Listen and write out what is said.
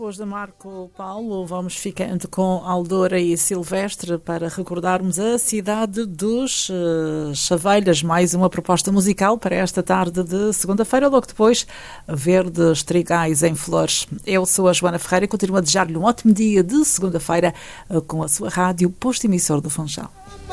depois de Marco Paulo, vamos ficando com Aldora e Silvestre para recordarmos a cidade dos Chavelhas. Mais uma proposta musical para esta tarde de segunda-feira, logo depois, Verdes Trigais em Flores. Eu sou a Joana Ferreira e continuo a desejar-lhe um ótimo dia de segunda-feira com a sua rádio, posto emissor do Funchal.